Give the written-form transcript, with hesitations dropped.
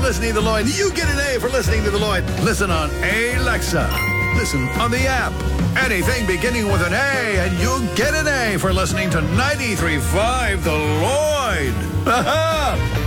listening to The Lloyd. You get an A for listening to The Lloyd. Listen on Alexa. Listen on the app. Anything beginning with an A, and you get an A for listening to 93.5 The Lloyd.